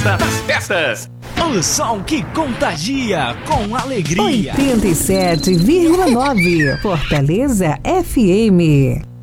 festa das festas. O som que contagia com alegria. 87,9 Fortaleza FM.